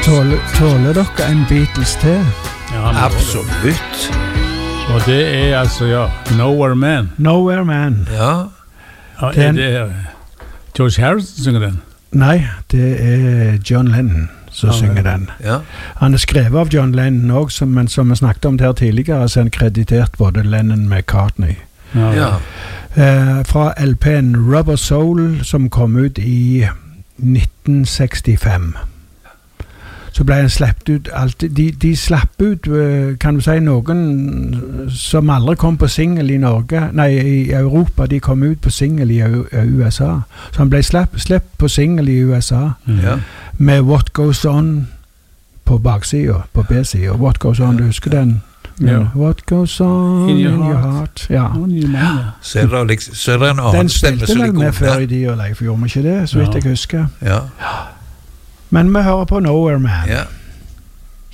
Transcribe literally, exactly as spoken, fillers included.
Tåler, tåler dere en Beatles til? Ja, absolutt. Og det er altså, ja, Nowhere Man. Nowhere Man. Ja. Ja, er det George Harrison synger den? Nei, det er John Lennon som ja, synger den. Ja. Han er skrevet av John Lennon også, men som vi snakket om der tidligere, så er han kreditert både Lennon og McCartney. Ja, ja. Eh, fra L P'en Rubber Soul, som kom ut i nitten sekstifem. Så ble han slept ut alt. De, de slapp ut, kan du si, noen som aldri kom på single i Norge, nei, i Europa. De kom ut på single i U S A. Så han ble slept på single i U S A. Mm. Ja. Med What Goes On på baksiden, på B-siden. What Goes On, du husker den? Ja. What goes on in your, in your heart. Ja. Så er det, liksom, så er det en annen stemme den spilte vel med før i de og Leif, gjorde vi ikke det? Så vidt jeg husker. Ja. Men vi hører på Nowhere Man. Ja.